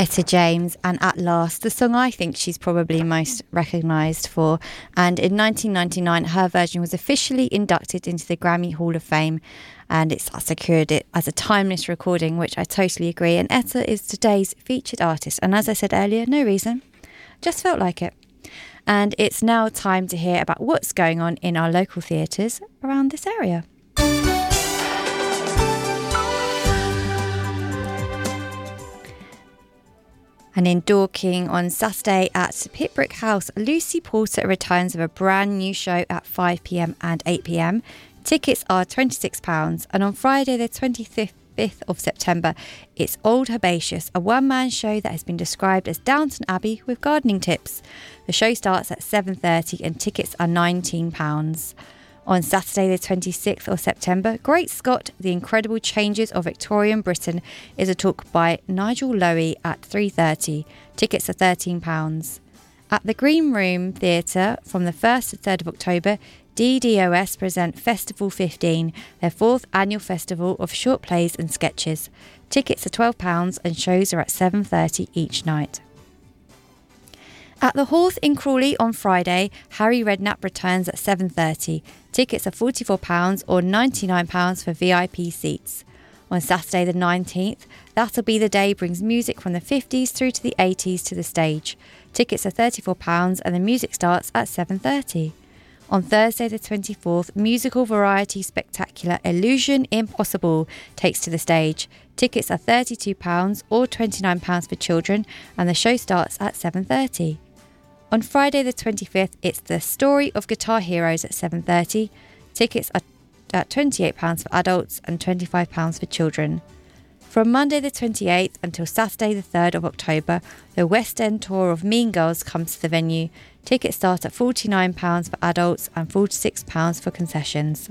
Etta James and At Last, the song I think she's probably most recognised for. And in 1999, her version was officially inducted into the Grammy Hall of Fame, and it's secured it as a timeless recording, which I totally agree. And Etta is today's featured artist. And as I said earlier, no reason, just felt like it. And it's now time to hear about what's going on in our local theatres around this area. And in Dorking on Saturday at Pitbrick House, Lucy Porter returns with a brand new show at 5 p.m. and 8 p.m. Tickets are £26. And on Friday the 25th of September, it's Old Herbaceous, a one-man show that has been described as Downton Abbey with gardening tips. The show starts at 7:30 and tickets are £19. On Saturday the 26th of September, Great Scott, The Incredible Changes of Victorian Britain is a talk by Nigel Lowy at 3:30. Tickets are £13. At the Green Room Theatre from the 1st to 3rd of October, DDOS present Festival 15, their 4th annual festival of short plays and sketches. Tickets are £12 and shows are at 7:30 each night. At the Hawth in Crawley on Friday, Harry Redknapp returns at 7:30. Tickets are £44 or £99 for VIP seats. On Saturday the 19th, That'll Be the Day brings music from the 50s through to the 80s to the stage. Tickets are £34 and the music starts at 7:30. On Thursday the 24th, musical variety spectacular Illusion Impossible takes to the stage. Tickets are £32 or £29 for children and the show starts at 7:30. On Friday the 25th, it's The Story of Guitar Heroes at 7:30. Tickets are at £28 for adults and £25 for children. From Monday the 28th until Saturday the 3rd of October, the West End tour of Mean Girls comes to the venue. Tickets start at £49 for adults and £46 for concessions.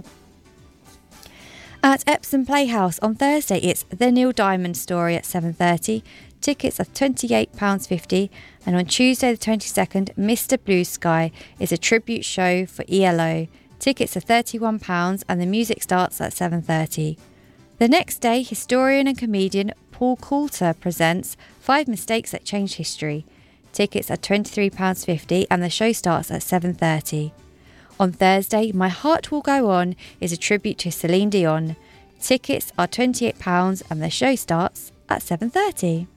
At Epsom Playhouse on Thursday, it's The Neil Diamond Story at 7:30. Tickets are £28.50, and on Tuesday the 22nd, Mr Blue Sky is a tribute show for ELO. Tickets are £31 and the music starts at 7:30. The next day, historian and comedian Paul Coulter presents 5 Mistakes That Changed History. Tickets are £23.50 and the show starts at 7:30. On Thursday, My Heart Will Go On is a tribute to Celine Dion. Tickets are £28 and the show starts at 7:30.